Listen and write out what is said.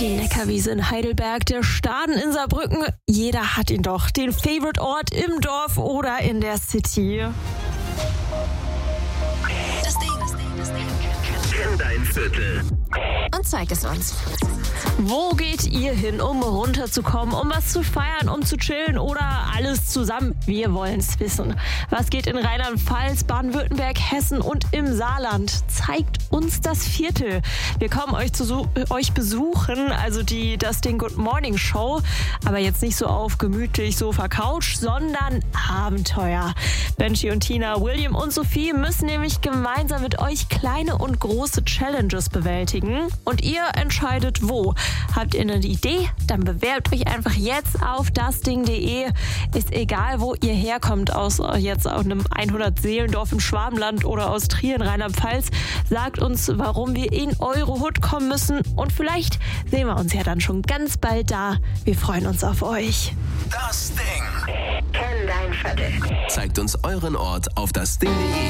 Die Neckarwiese in Heidelberg, der Staden in Saarbrücken. Jeder hat ihn doch. Den Favorite-Ort im Dorf oder in der City. Das Ding. Kenn dein Viertel. Und zeig es uns. Wo geht ihr hin, um runterzukommen, um was zu feiern, um zu chillen oder alles zusammen? Wir wollen es wissen. Was geht in Rheinland-Pfalz, Baden-Württemberg, Hessen und im Saarland? Zeigt uns das Viertel. Wir kommen euch besuchen, also das Ding Good Morning Show. Aber jetzt nicht so auf gemütlich Sofa Couch, sondern Abenteuer. Benji und Tina, William und Sophie müssen nämlich gemeinsam mit euch kleine und große Challenges bewältigen. Und ihr entscheidet wo. Habt ihr eine Idee? Dann bewerbt euch einfach jetzt auf dasding.de. Ist egal, wo ihr herkommt, aus jetzt auch einem 100-Seelendorf im Schwabenland oder aus Trier in Rheinland-Pfalz. Sagt uns, warum wir in eure Hut kommen müssen. Und vielleicht sehen wir uns ja dann schon ganz bald da. Wir freuen uns auf euch. Das Ding. Kenn dein Viertel. Zeigt uns euren Ort auf dasding.de.